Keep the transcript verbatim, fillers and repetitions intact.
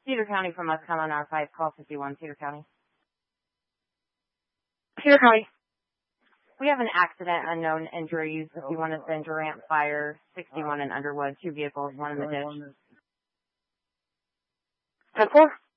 Cedar County from us, come on R five, call fifty-one, Cedar County. Cedar County. We have an accident, unknown injuries. If you want to send Durant Fire, sixty-one in Underwood, two vehicles, one in the ditch. ten four.